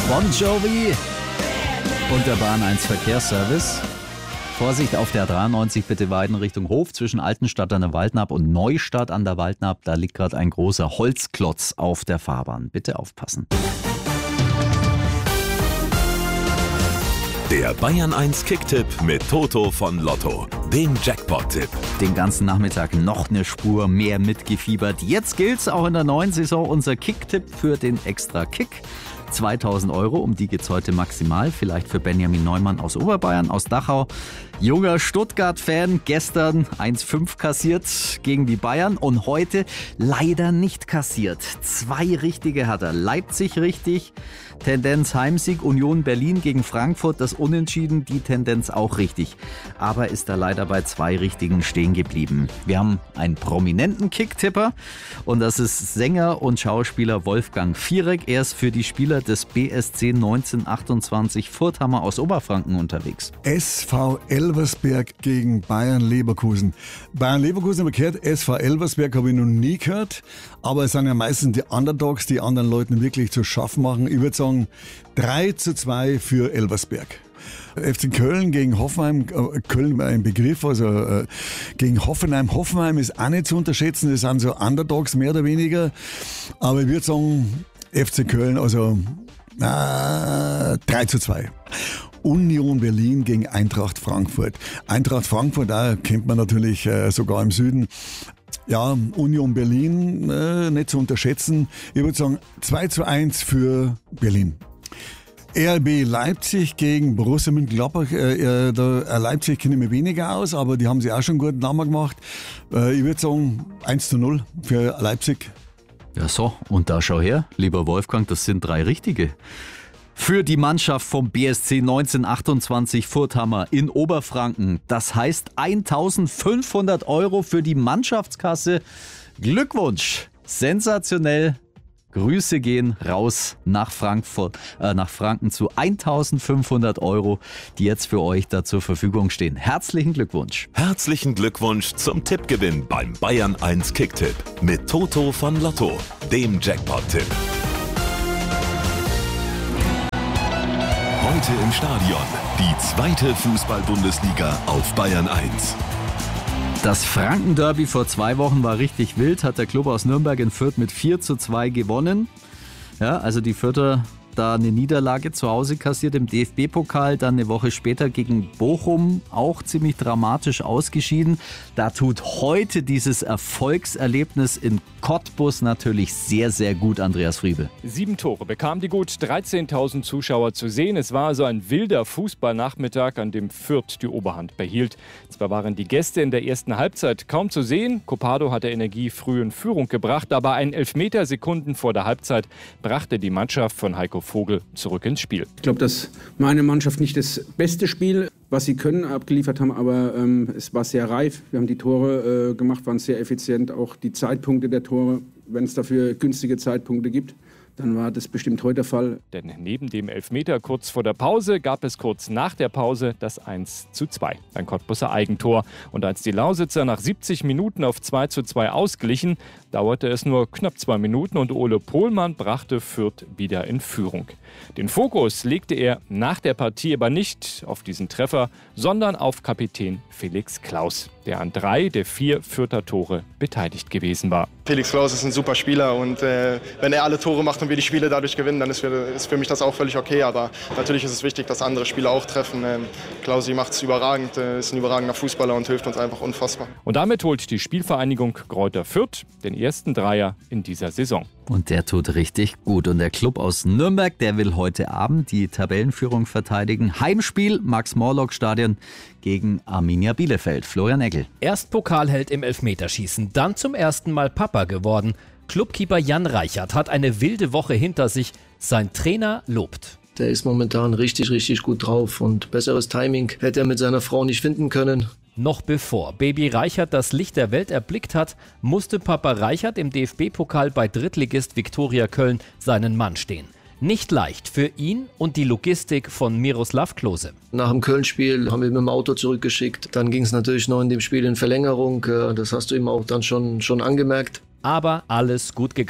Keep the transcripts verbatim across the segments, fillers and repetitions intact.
Bon Jovi und der Bahn eins Verkehrsservice. Vorsicht auf der A dreiundneunzig, bitte weiden Richtung Hof zwischen Altenstadt an der Waldnaab und Neustadt an der Waldnaab. Da liegt gerade ein großer Holzklotz auf der Fahrbahn. Bitte aufpassen. Der Bayern eins Kicktipp mit Toto von Lotto, dem Jackpot-Tipp. Den ganzen Nachmittag noch eine Spur mehr mitgefiebert. Jetzt gilt's auch in der neuen Saison unser Kicktipp für den Extra-Kick. zweitausend Euro, um die geht's heute maximal. Vielleicht für Benjamin Neumann aus Oberbayern, aus Dachau. Junger Stuttgart-Fan, gestern eins fünf kassiert gegen die Bayern und heute leider nicht kassiert. Zwei richtige hat er. Leipzig richtig, Tendenz Heimsieg, Union Berlin gegen Frankfurt, das Unentschieden, die Tendenz auch richtig. Aber ist da leider bei zwei richtigen stehen geblieben. Wir haben einen prominenten Kicktipper und das ist Sänger und Schauspieler Wolfgang Fierek. Er ist für die Spieler des B S C neunzehnhundertachtundzwanzig Furthammer aus Oberfranken unterwegs. S V Elversberg gegen Bayern Leverkusen. Bayern Leverkusen habe ich gehört, S V Elversberg habe ich noch nie gehört, aber es sind ja meistens die Underdogs, die anderen Leuten wirklich zu schaffen machen. Ich würde sagen drei zu zwei für Elversberg. F C Köln gegen Hoffenheim, Köln war ein Begriff, also äh, gegen Hoffenheim. Hoffenheim ist auch nicht zu unterschätzen, das sind so Underdogs mehr oder weniger, aber ich würde sagen F C Köln, also äh, drei zu zwei. Union Berlin gegen Eintracht Frankfurt. Eintracht Frankfurt, da kennt man natürlich äh, sogar im Süden. Ja, Union Berlin, äh, nicht zu unterschätzen. Ich würde sagen zwei zu eins für Berlin. R B Leipzig gegen Borussia Mönchengladbach. Äh, äh, Leipzig kenne ich mir weniger aus, aber die haben sich auch schon einen guten Namen gemacht. Äh, ich würde sagen eins zu null für Leipzig. Ja so, und da schau her, lieber Wolfgang, das sind drei richtige. Für die Mannschaft vom B S C neunzehnhundertachtundzwanzig Furthammer in Oberfranken. Das heißt eintausendfünfhundert Euro für die Mannschaftskasse. Glückwunsch! Sensationell! Grüße gehen raus nach Frankfurt, äh, nach Franken zu eintausendfünfhundert Euro, die jetzt für euch da zur Verfügung stehen. Herzlichen Glückwunsch. Herzlichen Glückwunsch zum Tippgewinn beim Bayern eins Kicktipp mit Toto von Lotto, dem Jackpot-Tipp. Heute im Stadion die zweite Fußball-Bundesliga auf Bayern eins. Das Franken-Derby vor zwei Wochen war richtig wild, hat der Club aus Nürnberg in Fürth mit vier zu zwei gewonnen. Ja, also die Fürther da eine Niederlage zu Hause kassiert im D F B-Pokal, dann eine Woche später gegen Bochum, auch ziemlich dramatisch ausgeschieden. Da tut heute dieses Erfolgserlebnis in Cottbus natürlich sehr, sehr gut, Andreas Friebel. Sieben Tore bekamen die gut dreizehntausend Zuschauer zu sehen. Es war also ein wilder Fußballnachmittag, an dem Fürth die Oberhand behielt. Zwar waren die Gäste in der ersten Halbzeit kaum zu sehen. Copado hatte Energie früh in Führung gebracht, aber ein Elfmeter Sekunden vor der Halbzeit brachte die Mannschaft von Heiko Vogel zurück ins Spiel. Ich glaube, dass meine Mannschaft nicht das beste Spiel, was sie können, abgeliefert haben, aber ähm, es war sehr reif. Wir haben die Tore äh, gemacht, waren sehr effizient. Auch die Zeitpunkte der Tore, wenn es dafür günstige Zeitpunkte gibt, dann war das bestimmt heute der Fall. Denn neben dem Elfmeter kurz vor der Pause gab es kurz nach der Pause das eins zu zwei. Ein Cottbuser Eigentor. Und als die Lausitzer nach siebzig Minuten auf zwei zu zwei ausglichen, dauerte es nur knapp zwei Minuten und Ole Pohlmann brachte Fürth wieder in Führung. Den Fokus legte er nach der Partie aber nicht auf diesen Treffer, sondern auf Kapitän Felix Klaus, der an drei der vier Fürther Tore beteiligt gewesen war. Felix Klaus ist ein super Spieler und äh, wenn er alle Tore macht und wir die Spiele dadurch gewinnen, dann ist für, ist für mich das auch völlig okay. Aber natürlich ist es wichtig, dass andere Spieler auch treffen. Ähm, Klausi macht es überragend, äh, ist ein überragender Fußballer und hilft uns einfach unfassbar. Und damit holt die Spielvereinigung Greuther Fürth den ersten Dreier in dieser Saison. Und der tut richtig gut. Und der Club aus Nürnberg, der will heute Abend die Tabellenführung verteidigen. Heimspiel, Max-Morlock-Stadion gegen Arminia Bielefeld. Florian Egger. Erst Pokalheld im Elfmeterschießen, dann zum ersten Mal Papa geworden. Clubkeeper Jan Reichert hat eine wilde Woche hinter sich. Sein Trainer lobt. Der ist momentan richtig, richtig gut drauf und besseres Timing hätte er mit seiner Frau nicht finden können. Noch bevor Baby Reichert das Licht der Welt erblickt hat, musste Papa Reichert im D F B-Pokal bei Drittligist Viktoria Köln seinen Mann stehen. Nicht leicht für ihn und die Logistik von Miroslav Klose. Nach dem Köln-Spiel haben wir mit dem Auto zurückgeschickt. Dann ging es natürlich noch in dem Spiel in Verlängerung. Das hast du ihm auch dann schon, schon angemerkt. Aber alles gut gegangen.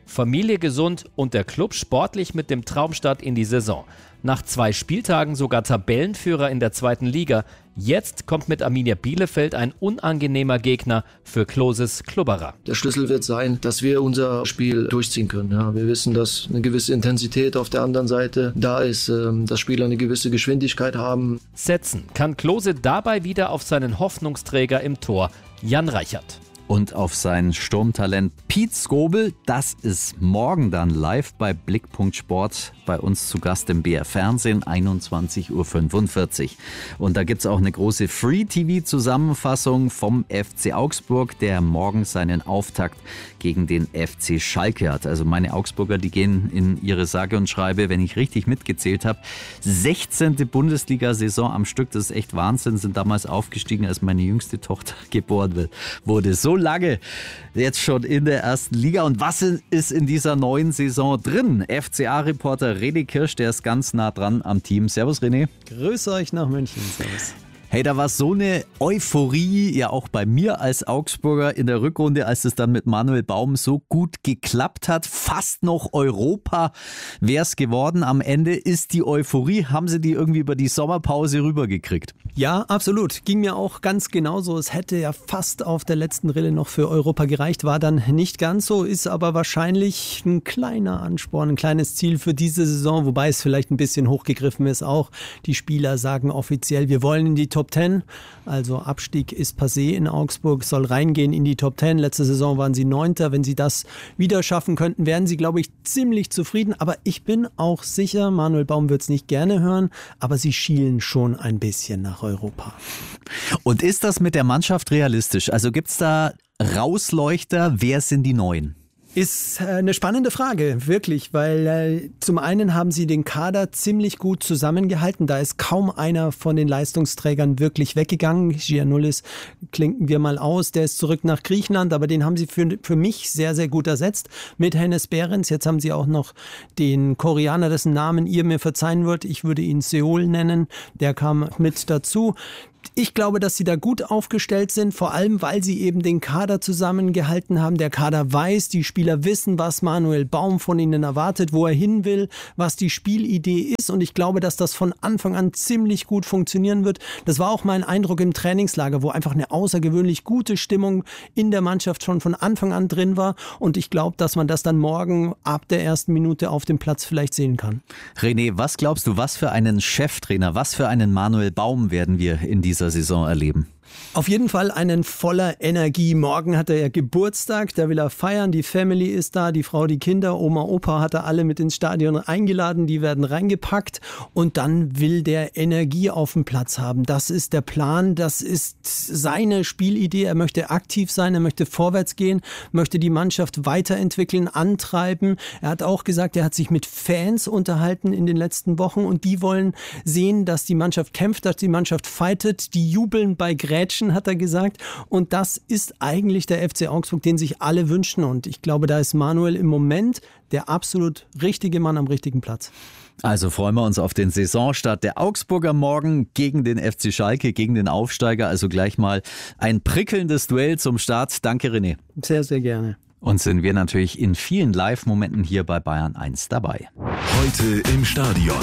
Familie gesund und der Club sportlich mit dem Traumstart in die Saison. Nach zwei Spieltagen sogar Tabellenführer in der zweiten Liga. Jetzt kommt mit Arminia Bielefeld ein unangenehmer Gegner für Kloses Klubberer. Der Schlüssel wird sein, dass wir unser Spiel durchziehen können. Ja, wir wissen, dass eine gewisse Intensität auf der anderen Seite da ist, dass Spieler eine gewisse Geschwindigkeit haben. Setzen kann Klose dabei wieder auf seinen Hoffnungsträger im Tor, Jan Reichert. Und auf sein Sturmtalent Piet Skobel, das ist morgen dann live bei Blickpunkt Sport bei uns zu Gast im B R Fernsehen, einundzwanzig Uhr fünfundvierzig. Und da gibt es auch eine große Free-T V-Zusammenfassung vom F C Augsburg, der morgen seinen Auftakt gegen den F C Schalke hat. Also meine Augsburger, die gehen in ihre sage und schreibe, wenn ich richtig mitgezählt habe, sechzehnte Bundesliga-Saison am Stück. Das ist echt Wahnsinn, sind damals aufgestiegen, als meine jüngste Tochter geboren wurde. So lange jetzt schon in der ersten Liga. Und was ist in dieser neuen Saison drin? F C A-Reporter René Kirsch, der ist ganz nah dran am Team. Servus René. Grüß euch nach München. Servus. Hey, da war so eine Euphorie, ja auch bei mir als Augsburger in der Rückrunde, als es dann mit Manuel Baum so gut geklappt hat. Fast noch Europa wäre es geworden. Am Ende ist die Euphorie, haben sie die irgendwie über die Sommerpause rübergekriegt? Ja, absolut. Ging mir auch ganz genauso. Es hätte ja fast auf der letzten Rille noch für Europa gereicht, war dann nicht ganz so, ist aber wahrscheinlich ein kleiner Ansporn, ein kleines Ziel für diese Saison, wobei es vielleicht ein bisschen hochgegriffen ist auch. Die Spieler sagen offiziell, wir wollen in die Top Ten, also Abstieg ist passé in Augsburg, soll reingehen in die Top Ten. Letzte Saison waren sie Neunter. Wenn sie das wieder schaffen könnten, wären sie, glaube ich, ziemlich zufrieden. Aber ich bin auch sicher, Manuel Baum wird es nicht gerne hören, aber sie schielen schon ein bisschen nach Europa. Und ist das mit der Mannschaft realistisch? Also gibt es da Rausleuchter? Wer sind die Neuen? Ist eine spannende Frage, wirklich, weil äh, zum einen haben sie den Kader ziemlich gut zusammengehalten. Da ist kaum einer von den Leistungsträgern wirklich weggegangen. Giannoulis klinken wir mal aus, der ist zurück nach Griechenland, aber den haben sie für, für mich sehr, sehr gut ersetzt mit Hennes Behrens. Jetzt haben sie auch noch den Koreaner, dessen Namen ihr mir verzeihen würdet. Ich würde ihn Seol nennen. Der kam mit dazu. Ich glaube, dass sie da gut aufgestellt sind, vor allem, weil sie eben den Kader zusammengehalten haben. Der Kader weiß, die Spieler wissen, was Manuel Baum von ihnen erwartet, wo er hin will, was die Spielidee ist. Und ich glaube, dass das von Anfang an ziemlich gut funktionieren wird. Das war auch mein Eindruck im Trainingslager, wo einfach eine außergewöhnlich gute Stimmung in der Mannschaft schon von Anfang an drin war. Und ich glaube, dass man das dann morgen ab der ersten Minute auf dem Platz vielleicht sehen kann. René, was glaubst du, was für einen Cheftrainer, was für einen Manuel Baum werden wir in dieser Saison erleben? Auf jeden Fall einen voller Energie. Morgen hat er ja Geburtstag, da will er feiern. Die Family ist da, die Frau, die Kinder, Oma, Opa hat er alle mit ins Stadion eingeladen. Die werden reingepackt und dann will der Energie auf dem Platz haben. Das ist der Plan, das ist seine Spielidee. Er möchte aktiv sein, er möchte vorwärts gehen, möchte die Mannschaft weiterentwickeln, antreiben. Er hat auch gesagt, er hat sich mit Fans unterhalten in den letzten Wochen und die wollen sehen, dass die Mannschaft kämpft, dass die Mannschaft fightet, die jubeln bei Grätschen, hat er gesagt. Und das ist eigentlich der F C Augsburg, den sich alle wünschen. Und ich glaube, da ist Manuel im Moment der absolut richtige Mann am richtigen Platz. Also freuen wir uns auf den Saisonstart der Augsburger morgen gegen den F C Schalke, gegen den Aufsteiger. Also gleich mal ein prickelndes Duell zum Start. Danke, René. Sehr, sehr gerne. Und sind wir natürlich in vielen Live-Momenten hier bei Bayern eins dabei. Heute im Stadion.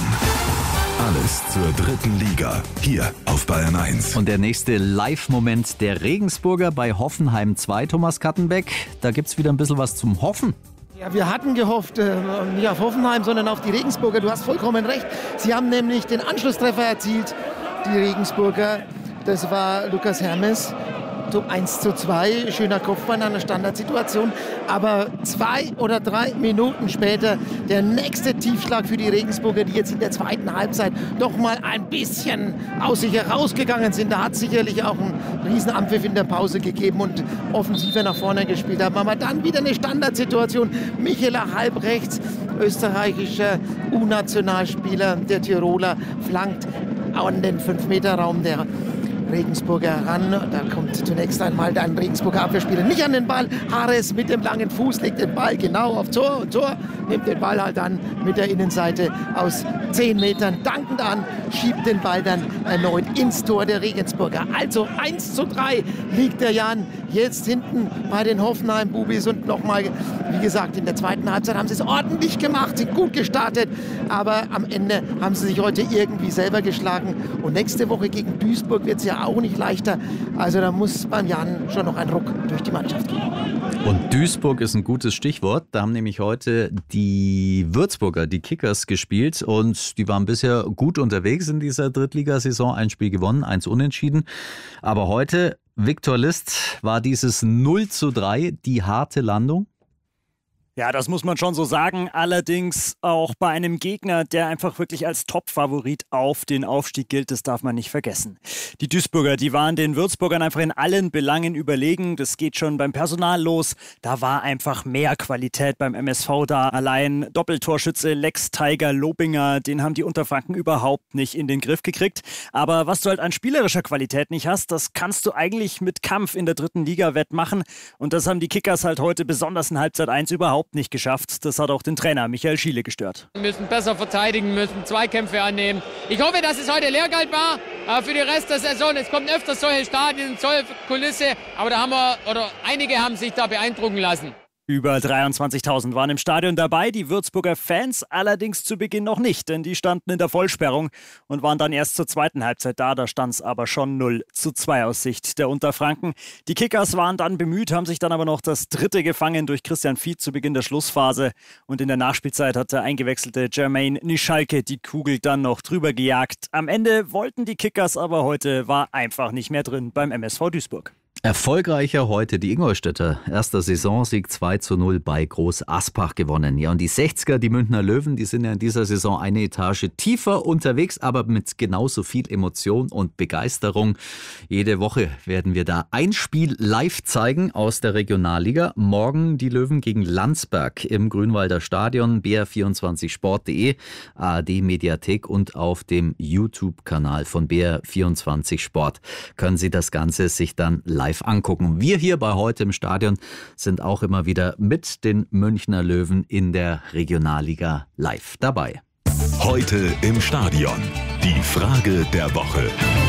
Alles zur dritten Liga, hier auf Bayern eins. Und der nächste Live-Moment der Regensburger bei Hoffenheim zwei, Thomas Kattenbeck. Da gibt es wieder ein bisschen was zum Hoffen. Ja, wir hatten gehofft, äh, nicht auf Hoffenheim, sondern auf die Regensburger. Du hast vollkommen recht. Sie haben nämlich den Anschlusstreffer erzielt, die Regensburger. Das war Lukas Hermes. eins zu zwei, schöner Kopfball in einer Standardsituation. Aber zwei oder drei Minuten später der nächste Tiefschlag für die Regensburger, die jetzt in der zweiten Halbzeit doch mal ein bisschen aus sich herausgegangen sind. Da hat es sicherlich auch einen riesen Anpfiff in der Pause gegeben und offensiver nach vorne gespielt haben. Aber dann wieder eine Standardsituation. Micheler halb rechts, österreichischer U-Nationalspieler, der Tiroler, flankt an den fünf Meter Raum der Regensburger ran. Da kommt zunächst einmal ein Regensburger Abwehrspieler nicht an den Ball. Harris mit dem langen Fuß legt den Ball genau auf Tor und Tor nimmt den Ball halt dann mit der Innenseite aus zehn Metern dankend an, schiebt den Ball dann erneut ins Tor der Regensburger. Also eins zu drei liegt der Jan jetzt hinten bei den Hoffenheim-Bubis und nochmal, wie gesagt, in der zweiten Halbzeit haben sie es ordentlich gemacht, sind gut gestartet, aber am Ende haben sie sich heute irgendwie selber geschlagen und nächste Woche gegen Duisburg wird es ja auch nicht leichter, also da muss beim Jan schon noch ein Ruck durch die Mannschaft gehen. Und Duisburg ist ein gutes Stichwort, da haben nämlich heute die Würzburger, die Kickers gespielt und die waren bisher gut unterwegs in dieser Drittligasaison, ein Spiel gewonnen, eins unentschieden, aber heute Viktor List, war dieses null zu drei die harte Landung? Ja, das muss man schon so sagen. Allerdings auch bei einem Gegner, der einfach wirklich als Top-Favorit auf den Aufstieg gilt, das darf man nicht vergessen. Die Duisburger, die waren den Würzburgern einfach in allen Belangen überlegen. Das geht schon beim Personal los. Da war einfach mehr Qualität beim M S V da. Allein Doppeltorschütze Lex Tiger Lobinger, den haben die Unterfranken überhaupt nicht in den Griff gekriegt. Aber was du halt an spielerischer Qualität nicht hast, das kannst du eigentlich mit Kampf in der dritten Liga wettmachen. Und das haben die Kickers halt heute besonders in Halbzeit eins überhaupt nicht geschafft. Das hat auch den Trainer Michael Schiele gestört. Wir müssen besser verteidigen, müssen Zweikämpfe annehmen. Ich hoffe, dass es heute Lehrgeld war äh, für den Rest der Saison. Es kommen öfters solche Stadien, solche Kulisse, aber da haben wir, oder einige haben sich da beeindrucken lassen. Über dreiundzwanzigtausend waren im Stadion dabei, die Würzburger Fans allerdings zu Beginn noch nicht, denn die standen in der Vollsperrung und waren dann erst zur zweiten Halbzeit da. Da stand es aber schon null zu zwei aus Sicht der Unterfranken. Die Kickers waren dann bemüht, haben sich dann aber noch das dritte gefangen durch Christian Fied zu Beginn der Schlussphase. Und in der Nachspielzeit hat der eingewechselte Jermaine Nischalke die Kugel dann noch drüber gejagt. Am Ende wollten die Kickers, aber heute war einfach nicht mehr drin beim M S V Duisburg. Erfolgreicher heute die Ingolstädter. Erster Saisonsieg zwei zu null bei Groß Aspach gewonnen. Ja, und die sechziger, die Münchner Löwen, die sind ja in dieser Saison eine Etage tiefer unterwegs, aber mit genauso viel Emotion und Begeisterung. Jede Woche werden wir da ein Spiel live zeigen aus der Regionalliga. Morgen die Löwen gegen Landsberg im Grünwalder Stadion, b r vierundzwanzig sport punkt de, A R D-Mediathek und auf dem YouTube-Kanal von B R vierundzwanzig Sport können Sie das Ganze sich dann live angucken. Wir hier bei Heute im Stadion sind auch immer wieder mit den Münchner Löwen in der Regionalliga live dabei. Heute im Stadion. Die Frage der Woche.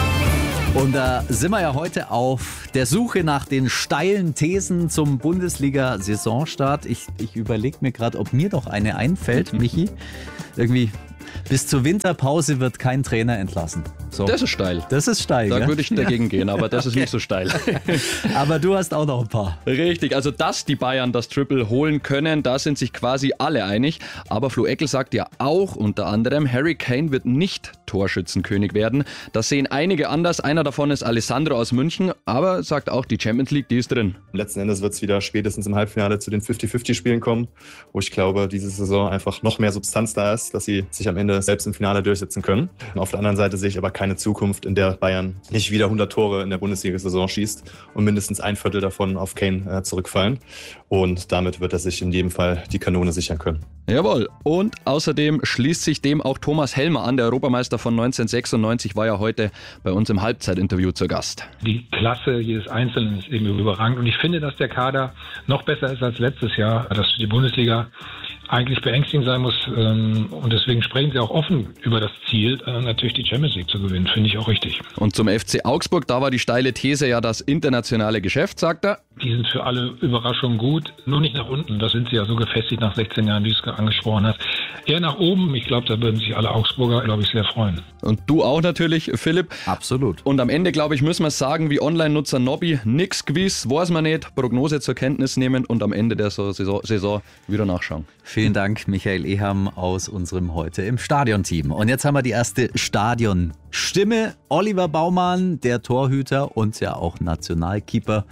Und da sind wir ja heute auf der Suche nach den steilen Thesen zum Bundesliga-Saisonstart. Ich, ich überlege mir gerade, ob mir doch eine einfällt, Michi. Irgendwie bis zur Winterpause wird kein Trainer entlassen. So. Das ist steil. Das ist steil, Da gell? würde ich dagegen gehen, aber das Okay. ist nicht so steil. Aber du hast auch noch ein paar. Richtig, also dass die Bayern das Triple holen können, da sind sich quasi alle einig. Aber Flo Eckel sagt ja auch unter anderem, Harry Kane wird nicht Torschützenkönig werden. Das sehen einige anders. Einer davon ist Alessandro aus München, aber sagt auch, die Champions League, die ist drin. Letzten Endes wird es wieder spätestens im Halbfinale zu den fünfzig fünfzig Spielen kommen, wo ich glaube, diese Saison einfach noch mehr Substanz da ist, dass sie sich am Ende selbst im Finale durchsetzen können. Auf der anderen Seite sehe ich aber keine Zukunft, in der Bayern nicht wieder hundert Tore in der Bundesliga-Saison schießt und mindestens ein Viertel davon auf Kane äh, zurückfallen. Und damit wird er sich in jedem Fall die Kanone sichern können. Jawohl. Und außerdem schließt sich dem auch Thomas Helmer an. Der Europameister von neunzehnhundertsechsundneunzig war ja heute bei uns im Halbzeitinterview zu Gast. Die Klasse jedes Einzelnen ist irgendwie überragend. Und ich finde, dass der Kader noch besser ist als letztes Jahr, dass die Bundesliga eigentlich beängstigend sein muss. Und deswegen sprechen sie auch offen über das Ziel, natürlich die Champions League zu gewinnen. Finde ich auch richtig. Und zum F C Augsburg, da war die steile These ja das internationale Geschäft, sagt er. Die sind für alle Überraschungen gut, nur nicht nach unten. Das sind sie ja so gefestigt nach sechzehn Jahren, wie du es angesprochen hast. Eher nach oben. Ich glaube, da würden sich alle Augsburger, glaube ich, sehr freuen. Und du auch natürlich, Philipp. Absolut. Und am Ende, glaube ich, müssen wir sagen, wie Online-Nutzer Nobby, nix gewiss, weiß man nicht, Prognose zur Kenntnis nehmen und am Ende der Saison, Saison wieder nachschauen. Vielen Dank, Michael Eham aus unserem Heute im Stadion-Team. Und jetzt haben wir die erste Stadion-Stimme. Oliver Baumann, der Torhüter und ja auch Nationalkeeper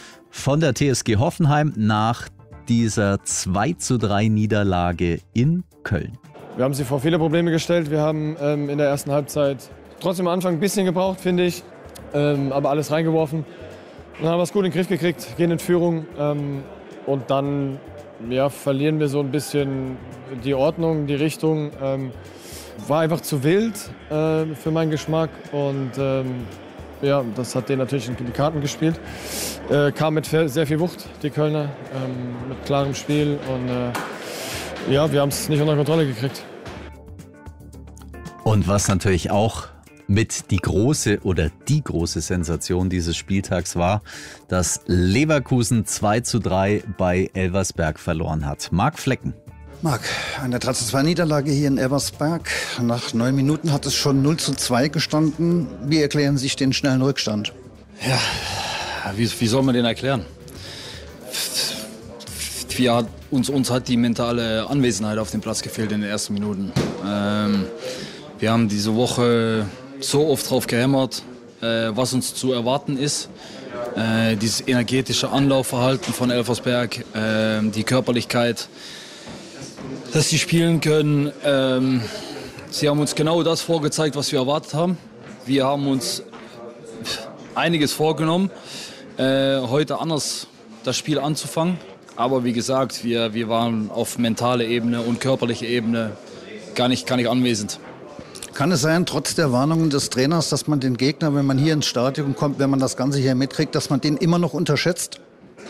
von der T S G Hoffenheim nach dieser zwei zu drei Niederlage in Köln. Wir haben sie vor viele Probleme gestellt. Wir haben ähm, in der ersten Halbzeit trotzdem am Anfang ein bisschen gebraucht, finde ich. Ähm, aber alles reingeworfen. Dann haben wir es gut in den Griff gekriegt, gehen in Führung. Ähm, und dann ja, verlieren wir so ein bisschen die Ordnung, die Richtung. Ähm, war einfach zu wild äh, für meinen Geschmack. Und ähm, ja, das hat denen natürlich in die Karten gespielt. Äh, kam mit sehr viel Wucht, die Kölner, ähm, mit klarem Spiel. Und äh, ja, wir haben es nicht unter Kontrolle gekriegt. Und was natürlich auch mit die große oder die große Sensation dieses Spieltags war, dass Leverkusen zwei zu drei bei Elversberg verloren hat. Marc Flecken. Marc, eine drei zu zwei Niederlage hier in Elversberg. Nach neun Minuten hat es schon null zu zwei gestanden. Wie erklären Sie sich den schnellen Rückstand? Ja, wie, wie soll man den erklären? Wir, uns, uns hat die mentale Anwesenheit auf dem Platz gefehlt in den ersten Minuten. Ähm, wir haben diese Woche so oft drauf gehämmert, äh, was uns zu erwarten ist. Äh, dieses energetische Anlaufverhalten von Elversberg, äh, die Körperlichkeit, dass sie spielen können. Ähm, sie haben uns genau das vorgezeigt, was wir erwartet haben. Wir haben uns einiges vorgenommen, äh, heute anders das Spiel anzufangen. Aber wie gesagt, wir, wir waren auf mentale Ebene und körperliche Ebene gar nicht, gar nicht anwesend. Kann es sein, trotz der Warnungen des Trainers, dass man den Gegner, wenn man hier ins Stadion kommt, wenn man das Ganze hier mitkriegt, dass man den immer noch unterschätzt?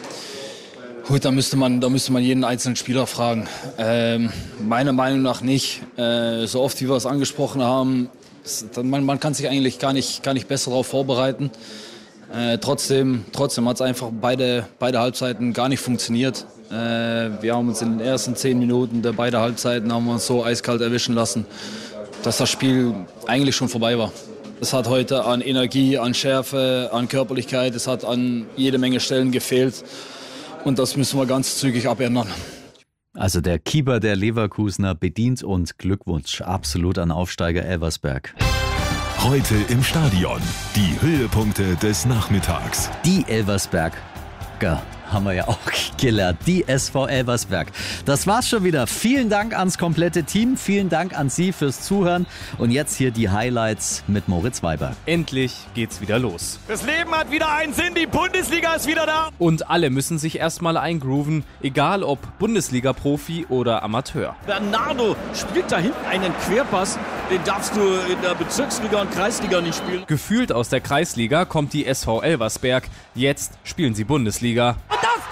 Gut, da müsste man, da müsste man jeden einzelnen Spieler fragen. Ähm, meiner Meinung nach nicht. Äh, so oft, wie wir es angesprochen haben, man, man kann sich eigentlich gar nicht, gar nicht besser darauf vorbereiten. Äh, trotzdem trotzdem hat es einfach beide, beide Halbzeiten gar nicht funktioniert. Äh, wir haben uns in den ersten zehn Minuten der beiden Halbzeiten haben wir uns so eiskalt erwischen lassen, dass das Spiel eigentlich schon vorbei war. Es hat heute an Energie, an Schärfe, an Körperlichkeit, es hat an jede Menge Stellen gefehlt. Und das müssen wir ganz zügig abändern. Also der Keeper der Leverkusener bedient und Glückwunsch absolut an Aufsteiger Elversberg. Heute im Stadion. Die Höhepunkte des Nachmittags. Die Elversberger haben wir ja auch gelernt. Die S V Elversberg. Das war's schon wieder. Vielen Dank ans komplette Team. Vielen Dank an Sie fürs Zuhören. Und jetzt hier die Highlights mit Moritz Weiber. Endlich geht's wieder los. Das Leben hat wieder einen Sinn. Die Bundesliga ist wieder da. Und alle müssen sich erstmal eingrooven. Egal ob Bundesliga-Profi oder Amateur. Bernardo spielt da hinten einen Querpass. Den darfst du in der Bezirksliga und Kreisliga nicht spielen. Gefühlt aus der Kreisliga kommt die S V Elversberg. Jetzt spielen sie Bundesliga. Das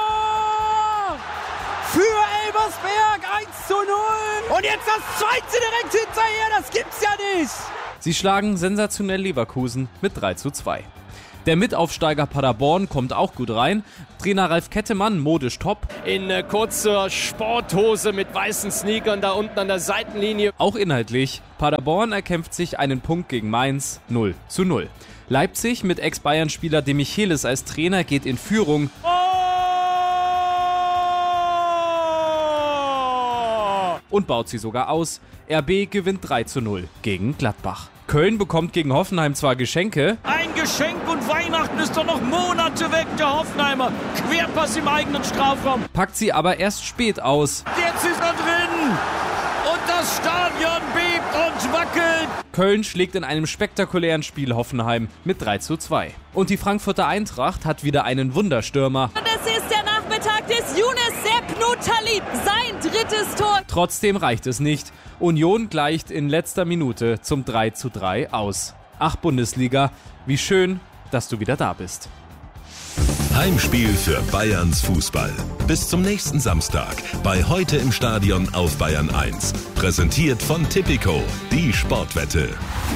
Tor! Für Elversberg eins zu null! Und jetzt das zweite direkt hinterher, das gibt's ja nicht! Sie schlagen sensationell Leverkusen mit drei zu zwei. Der Mitaufsteiger Paderborn kommt auch gut rein. Trainer Ralf Kettemann, modisch top. In äh, kurzer Sporthose mit weißen Sneakern da unten an der Seitenlinie. Auch inhaltlich. Paderborn erkämpft sich einen Punkt gegen Mainz null zu null. Leipzig mit Ex-Bayern-Spieler De Michelis als Trainer geht in Führung. Oh! Und baut sie sogar aus. R B gewinnt drei zu null gegen Gladbach. Köln bekommt gegen Hoffenheim zwar Geschenke. Ein Geschenk und Weihnachten ist doch noch Monate weg, der Hoffenheimer. Querpass im eigenen Strafraum. Packt sie aber erst spät aus. Jetzt ist er drin. Und das Stadion bebt und wackelt. Köln schlägt in einem spektakulären Spiel Hoffenheim mit drei zu zwei. Und die Frankfurter Eintracht hat wieder einen Wunderstürmer. Und es ist der Nachmittag des Younes Sepp Talib, sein drittes Tor. Trotzdem reicht es nicht. Union gleicht in letzter Minute zum drei zu drei aus. Ach Bundesliga, wie schön, dass du wieder da bist. Heimspiel für Bayerns Fußball. Bis zum nächsten Samstag bei Heute im Stadion auf Bayern eins. Präsentiert von Tipico, die Sportwette.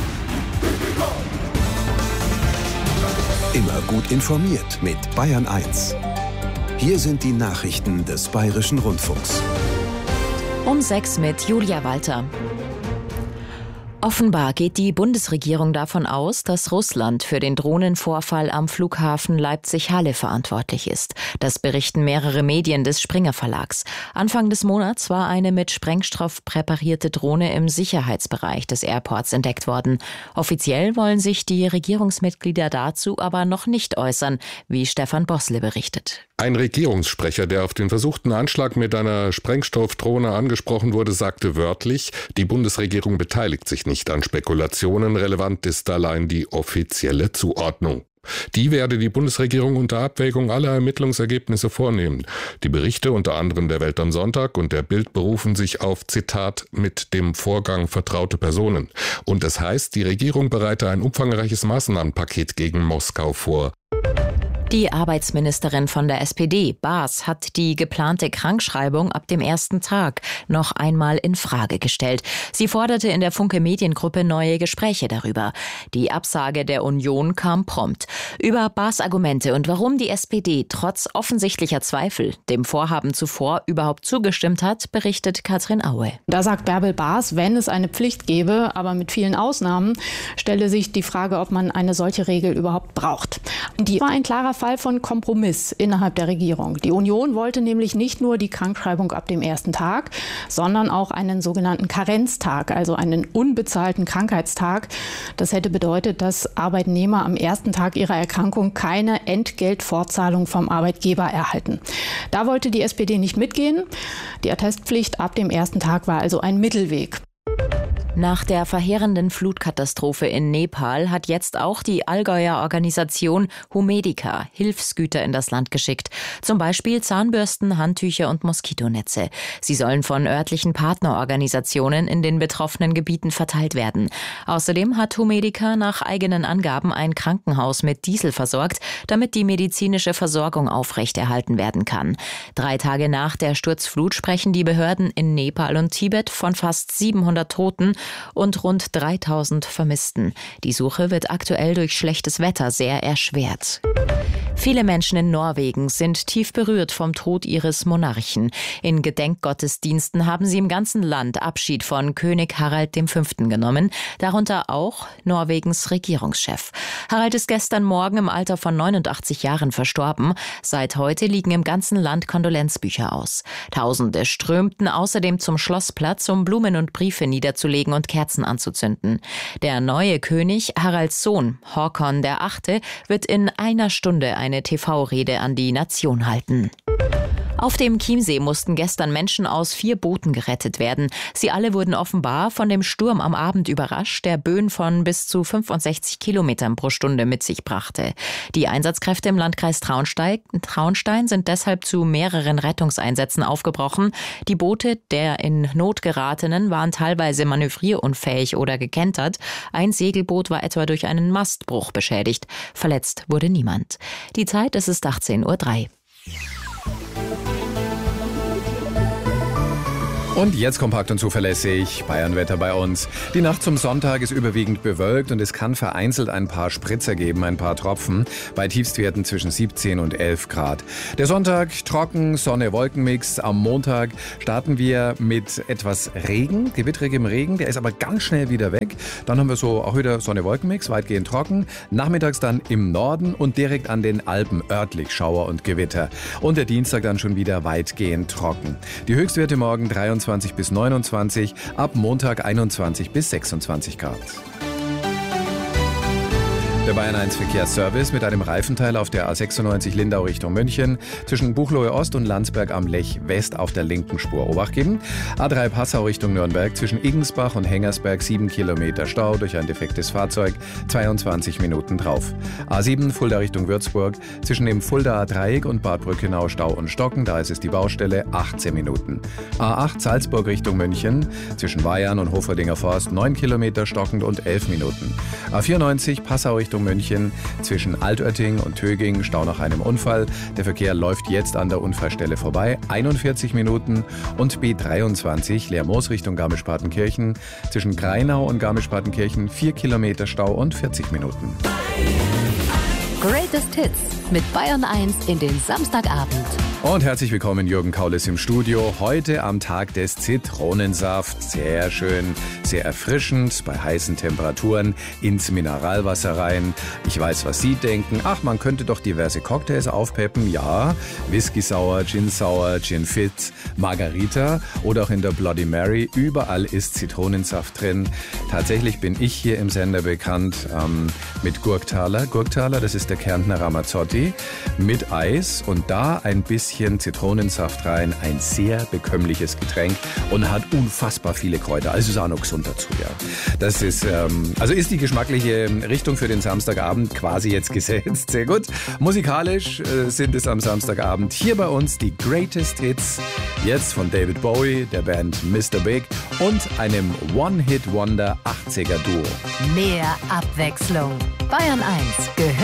Immer gut informiert mit Bayern eins. Hier sind die Nachrichten des Bayerischen Rundfunks. Um sechs mit Julia Walter. Offenbar geht die Bundesregierung davon aus, dass Russland für den Drohnenvorfall am Flughafen Leipzig-Halle verantwortlich ist. Das berichten mehrere Medien des Springer Verlags. Anfang des Monats war eine mit Sprengstoff präparierte Drohne im Sicherheitsbereich des Airports entdeckt worden. Offiziell wollen sich die Regierungsmitglieder dazu aber noch nicht äußern, wie Stefan Bossle berichtet. Ein Regierungssprecher, der auf den versuchten Anschlag mit einer Sprengstoffdrohne angesprochen wurde, sagte wörtlich, die Bundesregierung beteiligt sich nicht an Spekulationen, relevant ist allein die offizielle Zuordnung. Die werde die Bundesregierung unter Abwägung aller Ermittlungsergebnisse vornehmen. Die Berichte unter anderem der Welt am Sonntag und der Bild berufen sich auf, Zitat, mit dem Vorgang vertraute Personen. Und das heißt, die Regierung bereite ein umfangreiches Maßnahmenpaket gegen Moskau vor. Die Arbeitsministerin von der S P D, Baas, hat die geplante Krankschreibung ab dem ersten Tag noch einmal in Frage gestellt. Sie forderte in der Funke Mediengruppe neue Gespräche darüber. Die Absage der Union kam prompt. Über Baas Argumente und warum die S P D trotz offensichtlicher Zweifel dem Vorhaben zuvor überhaupt zugestimmt hat, berichtet Katrin Aue. Da sagt Bärbel Baas, wenn es eine Pflicht gäbe, aber mit vielen Ausnahmen, stelle sich die Frage, ob man eine solche Regel überhaupt braucht. Die war ein klarer Fall von Kompromiss innerhalb der Regierung. Die Union wollte nämlich nicht nur die Krankschreibung ab dem ersten Tag, sondern auch einen sogenannten Karenztag, also einen unbezahlten Krankheitstag. Das hätte bedeutet, dass Arbeitnehmer am ersten Tag ihrer Erkrankung keine Entgeltfortzahlung vom Arbeitgeber erhalten. Da wollte die S P D nicht mitgehen. Die Attestpflicht ab dem ersten Tag war also ein Mittelweg. Nach der verheerenden Flutkatastrophe in Nepal hat jetzt auch die Allgäuer Organisation Humedica Hilfsgüter in das Land geschickt. Zum Beispiel Zahnbürsten, Handtücher und Moskitonetze. Sie sollen von örtlichen Partnerorganisationen in den betroffenen Gebieten verteilt werden. Außerdem hat Humedica nach eigenen Angaben ein Krankenhaus mit Diesel versorgt, damit die medizinische Versorgung aufrechterhalten werden kann. Drei Tage nach der Sturzflut sprechen die Behörden in Nepal und Tibet von fast siebenhundert Toten und rund dreitausend Vermissten. Die Suche wird aktuell durch schlechtes Wetter sehr erschwert. Viele Menschen in Norwegen sind tief berührt vom Tod ihres Monarchen. In Gedenkgottesdiensten haben sie im ganzen Land Abschied von König Harald der Fünfte genommen, darunter auch Norwegens Regierungschef. Harald ist gestern Morgen im Alter von neunundachtzig Jahren verstorben. Seit heute liegen im ganzen Land Kondolenzbücher aus. Tausende strömten außerdem zum Schlossplatz, um Blumen und Briefe niederzulegen und Kerzen anzuzünden. Der neue König, Haralds Sohn, Håkon der Achte, wird in einer Stunde eine T V-Rede an die Nation halten. Auf dem Chiemsee mussten gestern Menschen aus vier Booten gerettet werden. Sie alle wurden offenbar von dem Sturm am Abend überrascht, der Böen von bis zu fünfundsechzig Kilometern pro Stunde mit sich brachte. Die Einsatzkräfte im Landkreis Traunstein, Traunstein sind deshalb zu mehreren Rettungseinsätzen aufgebrochen. Die Boote der in Not geratenen waren teilweise manövrierunfähig oder gekentert. Ein Segelboot war etwa durch einen Mastbruch beschädigt. Verletzt wurde niemand. Die Zeit, es ist achtzehn Uhr drei. Und jetzt kompakt und zuverlässig Bayernwetter bei uns. Die Nacht zum Sonntag ist überwiegend bewölkt und es kann vereinzelt ein paar Spritzer geben, ein paar Tropfen, bei Tiefstwerten zwischen siebzehn und elf Grad. Der Sonntag trocken, Sonne-Wolkenmix. Am Montag starten wir mit etwas Regen, gewitterigem Regen, der ist aber ganz schnell wieder weg. Dann haben wir so auch wieder Sonne-Wolkenmix, weitgehend trocken. Nachmittags dann im Norden und direkt an den Alpen örtlich Schauer und Gewitter. Und der Dienstag dann schon wieder weitgehend trocken. Die Höchstwerte morgen dreiundzwanzig bis neunundzwanzig, ab Montag einundzwanzig bis sechsundzwanzig Grad. Der Bayern eins Verkehrsservice mit einem Reifenteil auf der A sechsundneunzig Lindau Richtung München, zwischen Buchloe Ost und Landsberg am Lech West auf der linken Spur Obacht geben. A drei Passau Richtung Nürnberg, zwischen Igensbach und Hengersberg sieben Kilometer Stau durch ein defektes Fahrzeug, zweiundzwanzig Minuten drauf. A sieben Fulda Richtung Würzburg, zwischen dem Fuldaer Dreieck und Bad Brückenau Stau und Stocken, da ist es die Baustelle, achtzehn Minuten. A acht Salzburg Richtung München, zwischen Weyarn und Hoferdinger Forst neun Kilometer stockend und elf Minuten. A vierundneunzig Passau Richtung München, zwischen Altötting und Töging, Stau nach einem Unfall. Der Verkehr läuft jetzt an der Unfallstelle vorbei, einundvierzig Minuten. Und B dreiundzwanzig, Lermoos Richtung Garmisch-Partenkirchen, zwischen Greinau und Garmisch-Partenkirchen vier Kilometer Stau und vierzig Minuten. Greatest Hits mit Bayern eins in den Samstagabend. Und herzlich willkommen, Jürgen Kaulis im Studio. Heute am Tag des Zitronensaft. Sehr schön, sehr erfrischend, bei heißen Temperaturen ins Mineralwasser rein. Ich weiß, was Sie denken. Ach, man könnte doch diverse Cocktails aufpeppen. Ja, Whisky Sour, Gin Sour, Gin Fit, Margarita oder auch in der Bloody Mary. Überall ist Zitronensaft drin. Tatsächlich bin ich hier im Sender bekannt ähm, mit Gurktaler. Gurktaler, das ist der Kärntner Ramazzotti mit Eis und da ein bisschen bisschen Zitronensaft rein. Ein sehr bekömmliches Getränk und hat unfassbar viele Kräuter. Also ist auch noch gesund dazu, ja. Das ist, ähm, also ist die geschmackliche Richtung für den Samstagabend quasi jetzt gesetzt. Sehr gut. Musikalisch äh, sind es am Samstagabend hier bei uns die Greatest Hits. Jetzt von David Bowie, der Band Mister Big und einem One-Hit-Wonder achtziger Duo. Mehr Abwechslung. Bayern eins gehört